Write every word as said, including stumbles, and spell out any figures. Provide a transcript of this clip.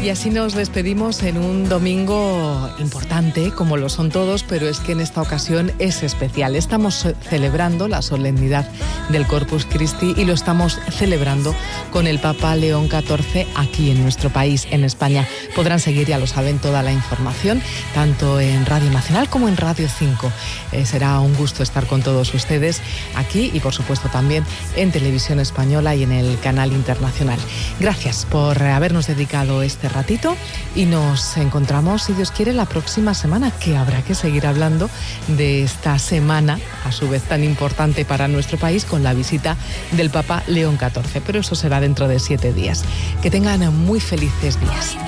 Y así nos despedimos en un domingo importante, como lo son todos, pero es que en esta ocasión es especial. Estamos celebrando la solemnidad del Corpus Christi y lo estamos celebrando con el Papa León catorce aquí en nuestro país, en España. Podrán seguir, ya lo saben, toda la información, tanto en Radio Nacional como en Radio cinco. Eh, será un gusto estar con todos ustedes aquí y, por supuesto, también en Televisión Española y en el canal internacional. Gracias por habernos dedicado este ratito y nos encontramos, si Dios quiere, la próxima semana, que habrá que seguir hablando de esta semana, a su vez tan importante para nuestro país, con la visita del Papa León catorce. Pero eso será dentro de siete días. Que tengan muy felices días.